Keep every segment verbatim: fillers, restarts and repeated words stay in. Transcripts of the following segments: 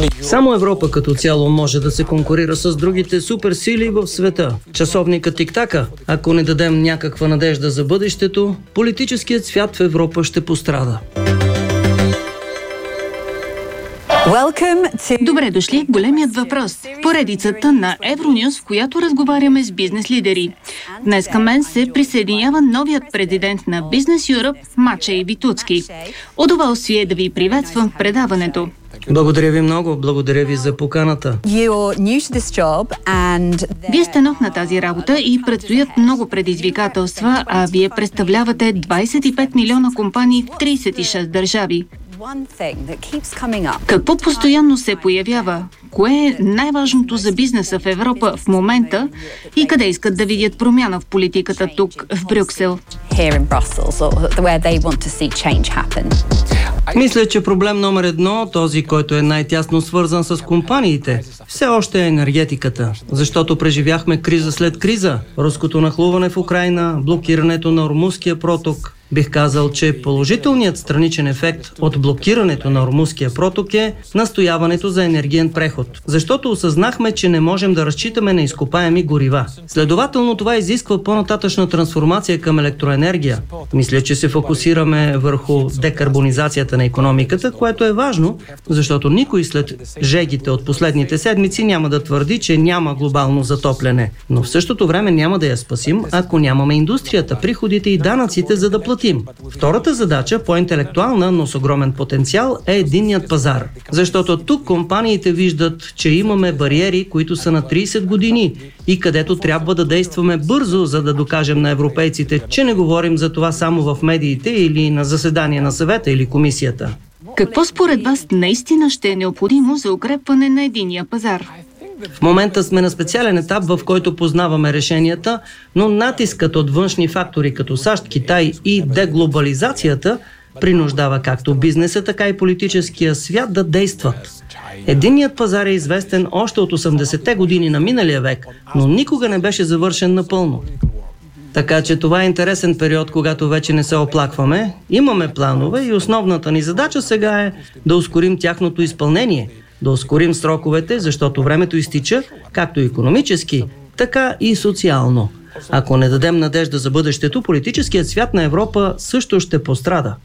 Само Европа като цяло може да се конкурира с другите суперсили в света. Часовника тик-така. Ако не дадем някаква надежда за бъдещето, политическият свят в Европа ще пострада. Добре дошли в големият въпрос. Поредицата на Евронюс, в която разговаряме с бизнес лидери. Днес към мен се присъединява новият президент на Бизнес Юръп, Мачей Витуцки. Удоволствие да ви приветствам в предаването. Благодаря ви много. Благодаря ви за поканата. Вие сте нов на тази работа и предстоят много предизвикателства, а вие представлявате двадесет и пет милиона компании в тридесет и шест държави. Какво постоянно се появява? Кое е най-важното за бизнеса в Европа в момента и къде искат да видят промяна в политиката тук, в Брюксел? Мисля, че проблем номер едно, този, който е най-тясно свързан с компаниите, все още е енергетиката. Защото преживяхме криза след криза. Руското нахлуване в Украйна, блокирането на Ормузския проток. Бих казал, че положителният страничен ефект от блокирането на Ормузския проток е настояването за енергиен преход. Защото осъзнахме, че не можем да разчитаме на изкопаеми горива. Следователно, това изисква по-нататъчна трансформация към електроенергия. Мисля, че се фокусираме върху декарбонизацията на икономиката, което е важно, защото никой след жегите от последните седмици няма да твърди, че няма глобално затопляне. Но в същото време няма да я спасим, ако нямаме индустрията, приходите и данъците, за да платим. Втората задача, по-интелектуална, но с огромен потенциал, е единният пазар. Защото тук компаниите виждат, че имаме бариери, които са на тридесет години и където трябва да действаме бързо, за да докажем на европейците, че не говорим за това само в медиите или на заседание на съвета или комисията. Какво според вас наистина ще е необходимо за укрепване на единния пазар? В момента сме на специален етап, в който познаваме решенията, но натискът от външни фактори като САЩ, Китай и деглобализацията принуждава както бизнеса, така и политическия свят да действат. Единният пазар е известен още от осемдесетте години на миналия век, но никога не беше завършен напълно. Така че това е интересен период, когато вече не се оплакваме, имаме планове и основната ни задача сега е да ускорим тяхното изпълнение, да ускорим сроковете, защото времето изтича, както икономически, така и социално. Ако не дадем надежда за бъдещето, политическият свят на Европа също ще пострада.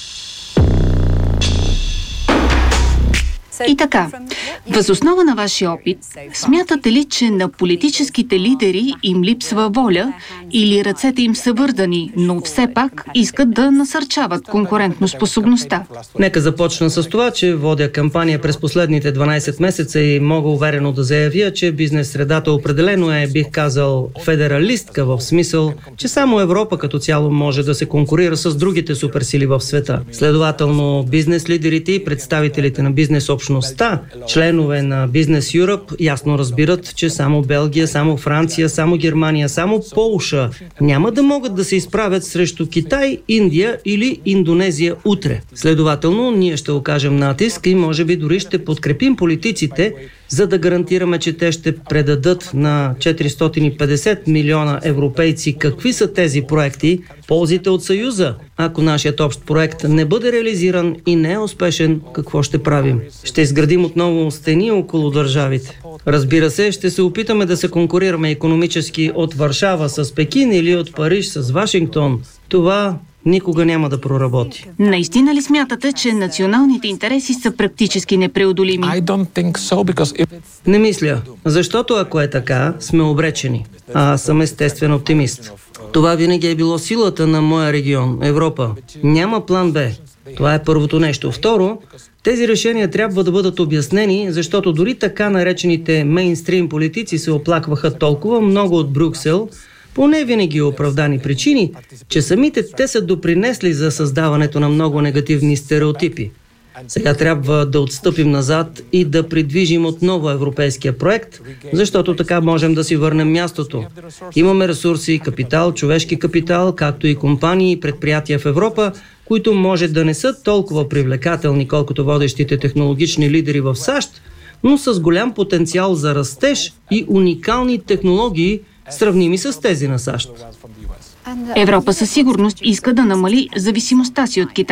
И така, въз основа на вашия опит, смятате ли, че на политическите лидери им липсва воля или ръцете им са вързани, но все пак искат да насърчават конкурентноспособността? Нека започна с това, че водя кампания през последните дванадесет месеца и мога уверено да заявя, че бизнес средата определено е, бих казал, федералистка, в смисъл, че само Европа като цяло може да се конкурира с другите суперсили в света. Следователно, бизнес лидерите и представителите на бизнес общността, членове на Бизнес Юръп, ясно разбират, че само Белгия, само Франция, само Германия, само Полша няма да могат да се изправят срещу Китай, Индия или Индонезия утре. Следователно, ние ще окажем натиск и може би дори ще подкрепим политиците, за да гарантираме, че те ще предадат на четиристотин и петдесет милиона европейци какви са тези проекти, ползите от Съюза. Ако нашият общ проект не бъде реализиран и не е успешен, какво ще правим? Ще изградим отново стени около държавите. Разбира се, ще се опитаме да се конкурираме икономически от Варшава с Пекин или от Париж с Вашингтон. Това никога няма да проработи. Наистина ли смятате, че националните интереси са практически непреодолими? Не мисля, защото ако е така, сме обречени. А аз съм естествен оптимист. Това винаги е било силата на моя регион, Европа. Няма план Б. Това е първото нещо. Второ, тези решения трябва да бъдат обяснени, защото дори така наречените мейнстрим политици се оплакваха толкова много от Брюксел, по не винаги оправдани причини, че самите те са допринесли за създаването на много негативни стереотипи. Сега трябва да отстъпим назад и да придвижим отново европейския проект, защото така можем да си върнем мястото. Имаме ресурси, капитал, човешки капитал, както и компании и предприятия в Европа, които може да не са толкова привлекателни, колкото водещите технологични лидери в САЩ, но с голям потенциал за растеж и уникални технологии, сравними с тези на САЩ. Европа със сигурност иска да намали зависимостта си от Китай.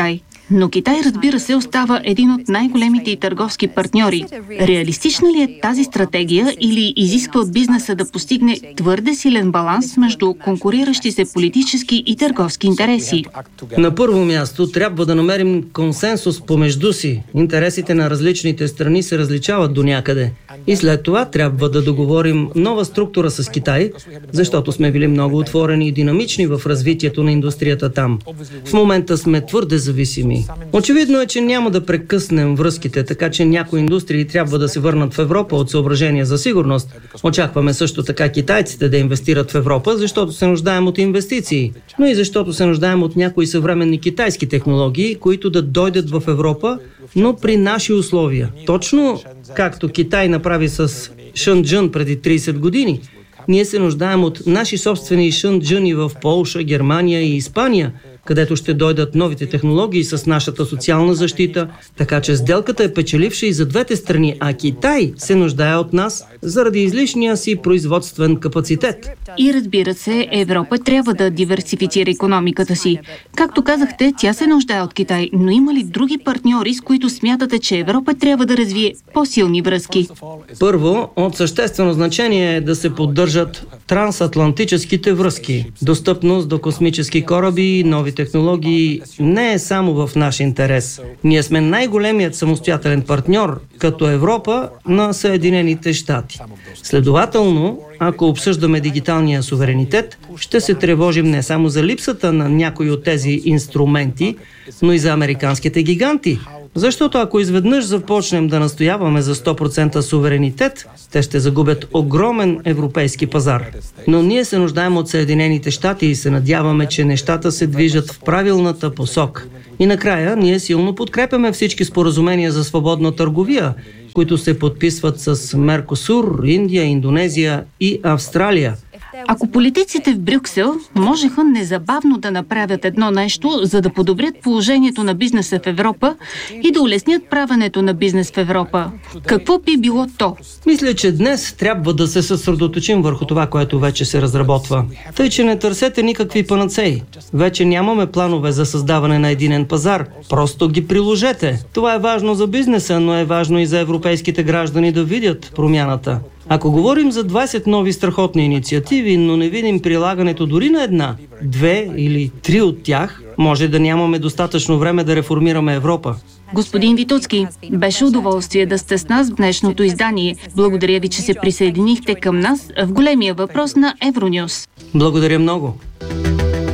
но Китай, разбира се, остава един от най-големите и търговски партньори. Реалистична ли е тази стратегия или изисква от бизнеса да постигне твърде силен баланс между конкуриращи се политически и търговски интереси? На първо място трябва да намерим консенсус помежду си. Интересите на различните страни се различават до някъде. И след това трябва да договорим нова структура с Китай, защото сме били много отворени и динамични в развитието на индустрията там. В момента сме твърде зависими. Очевидно е, че няма да прекъснем връзките, така че някои индустрии трябва да се върнат в Европа от съображения за сигурност. Очакваме също така китайците да инвестират в Европа, защото се нуждаем от инвестиции, но и защото се нуждаем от някои съвременни китайски технологии, които да дойдат в Европа, но при наши условия. Точно както Китай направи с Шенджън преди трийсет години. Ние се нуждаем от наши собствени Шенджъни в Полша, Германия и Испания, където ще дойдат новите технологии с нашата социална защита, така че сделката е печеливша и за двете страни, а Китай се нуждае от нас заради излишния си производствен капацитет. И разбира се, Европа трябва да диверсифицира икономиката си. Както казахте, тя се нуждае от Китай, но има ли други партньори, с които смятате, че Европа трябва да развие по-силни връзки? Първо, от съществено значение е да се поддържат трансатлантическите връзки. Достъпност до космически кораби и нови технологии не е само в наш интерес. Ние сме най-големият самостоятелен партньор като Европа на Съединените щати. Следователно, ако обсъждаме дигиталния суверенитет, ще се тревожим не само за липсата на някои от тези инструменти, но и за американските гиганти. Защото ако изведнъж започнем да настояваме за сто процента суверенитет, те ще загубят огромен европейски пазар. Но ние се нуждаем от Съединените щати и се надяваме, че нещата се движат в правилната посока. И накрая, ние силно подкрепяме всички споразумения за свободна търговия, които се подписват с Меркосур, Индия, Индонезия и Австралия. Ако политиците в Брюксел можеха незабавно да направят едно нещо, за да подобрят положението на бизнеса в Европа и да улеснят правенето на бизнес в Европа, какво би било то? Мисля, че днес трябва да се съсредоточим върху това, което вече се разработва. Тъй, че не търсете никакви панацеи. Вече нямаме планове за създаване на единен пазар. Просто ги приложете. Това е важно за бизнеса, но е важно и за европейските граждани да видят промяната. Ако говорим за двайсет нови страхотни инициативи, но не видим прилагането дори на една, две или три от тях, може да нямаме достатъчно време да реформираме Европа. Господин Витуцки, беше удоволствие да сте с нас в днешното издание. Благодаря ви, че се присъединихте към нас в големия въпрос на Евронюс. Благодаря много.